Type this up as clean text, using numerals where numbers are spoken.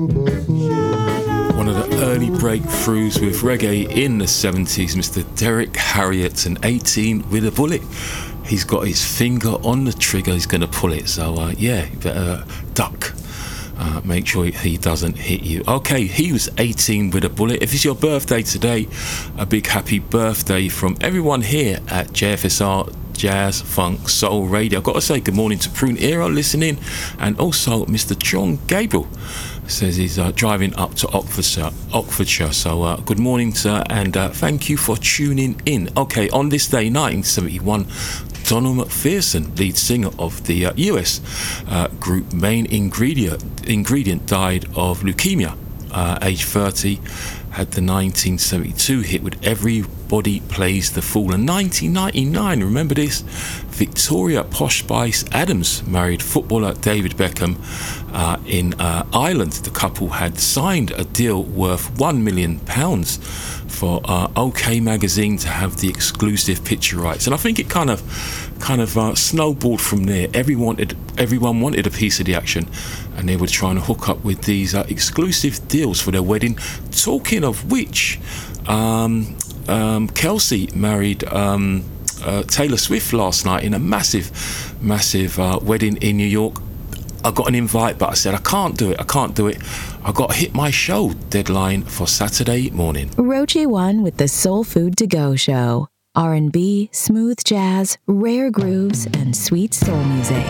One of the early breakthroughs with reggae in the 70s, Mr. Derek Harriott, and 18 with a bullet. He's got his finger on the trigger, he's going to pull it, so yeah, you better duck. Make sure he doesn't hit you. Okay, he was 18 with a bullet. If it's your birthday today, a big happy birthday from everyone here at JFSR Jazz Funk Soul Radio. I've got to say good morning to Prune Era listening, and also Mr. John Gabriel says he's driving up to Oxfordshire. So good morning, sir, and thank you for tuning in. Okay, on this day, 1971, Donald McPherson, lead singer of the US group Main Ingredient, died of leukemia, age 30. Had the 1972 hit with Everybody Plays the Fool. In 1999, remember this? Victoria Posh Spice Adams married footballer David Beckham in Ireland. The couple had signed a deal worth £1 million for OK Magazine to have the exclusive picture rights, and I think it kind of snowballed from there. Everyone wanted a piece of the action, and they were trying to hook up with these exclusive deals for their wedding. Talking of which, Kelsey married Taylor Swift last night in a massive wedding in New York. I got an invite, but I said I can't do it. I got to hit my show deadline for Saturday morning. Roche One with the Soul Food To Go Show. R&B, smooth jazz, rare grooves, and sweet soul music.